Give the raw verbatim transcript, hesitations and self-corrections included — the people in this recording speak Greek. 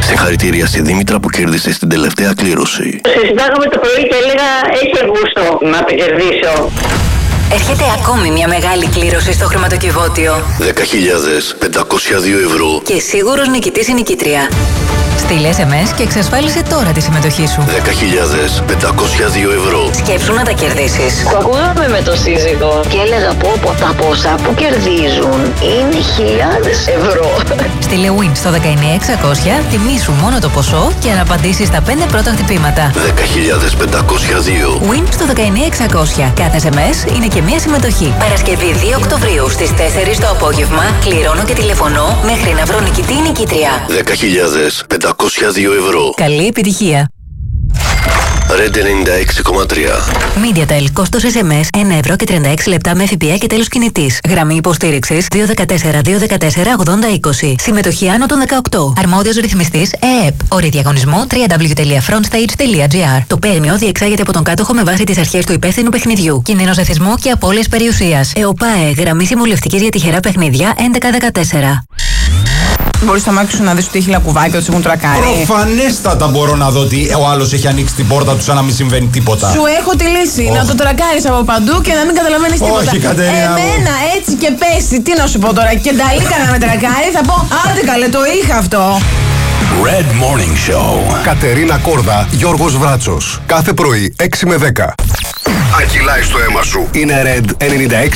Συγχαρητήρια στη Δήμητρα που κέρδισε στην τελευταία κλήρωση. Συζητάγαμε το πρωί και έλεγα έχει γούστο να το κερδίσω. Έρχεται ακόμη μια μεγάλη κλήρωση στο χρηματοκιβώτιο. δέκα χιλιάδες πεντακόσια δύο ευρώ. Και σίγουρος νικητής ή νικήτρια. Στείλε ες εμ ες και εξασφάλισε τώρα τη συμμετοχή σου. δέκα χιλιάδες πεντακόσια δύο ευρώ. Σκέψου να τα κερδίσεις. Το ακούγαμε με το σύζυγο και έλεγα πω πω τα ποσά που κερδίζουν είναι χιλιάδες ευρώ. Στείλε Win στο δεκαεννιά εξακόσια, τιμήσου μόνο το ποσό και αν απαντήσεις στα πέντε πρώτα χτυπήματα. δέκα χιλιάδες πεντακόσια δύο. Win στο δεκαεννιά εξακόσια. Κάθε ες εμ ες είναι και μία συμμετοχή. Παρασκευή δύο Οκτωβρίου στις τέσσερις το απόγευμα κληρώνω και τηλεφωνώ μέχρι να βρω νικητή ή νικήτρια. δέκα χιλιάδες πεντακόσια δύο ευρώ. Καλή επιτυχία. Red ενενήντα έξι κόμμα τρία. MediaTel, κόστος ες εμ ες ένα ευρώ και τριάντα έξι λεπτά με ΦΠΑ και τέλος κινητής. Γραμμή υποστήριξης δύο ένα τέσσερα δύο ένα τέσσερα ογδόντα είκοσι. Συμμετοχή άνω των δεκαοκτώ. Αρμόδιος ρυθμιστής ΕΕΠ. Όροι διαγωνισμού double-u double-u double-u τελεία frontstage τελεία τζι άρ. Το παίρνιο διεξάγεται από τον κάτοχο με βάση τις αρχές του υπεύθυνου παιχνιδιού. Κίνδυνος εθισμού και απώλειας περιουσίας. ΕΟΠΑΕ, γραμμή συμβουλευτικής για τυχερά παιχνίδια έντεκα δεκατέσσερα. Μπορείς στο μάξι σου να δεις ότι έχει λακκουβάκι, ότι σε έχουν τρακάρει. Προφανέστατα μπορώ να δω ότι ο άλλος έχει ανοίξει την πόρτα του σαν να μην συμβαίνει τίποτα. Σου έχω τη λύση. Oh. Να το τρακάρεις από παντού και να μην καταλαβαίνεις τίποτα. Όχι, Κατερίνα. Εμένα έτσι και πέσει. Τι να σου πω τώρα. Και νταλίκα να με τρακάρει. Θα πω άντε καλέ, το είχα αυτό. Red Morning Show. Κατερίνα Κόρδα, Γιώργος Βράτσος. Κάθε πρωί έξι με δέκα. Ακυλάει στο αίμα σου. Είναι Red ενενήντα έξι.